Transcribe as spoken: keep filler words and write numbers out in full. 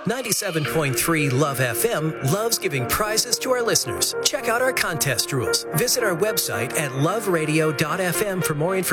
ninety-seven point three Love F M loves giving prizes to our listeners. Check out our contest rules. Visit our website at love radio dot f m for more information.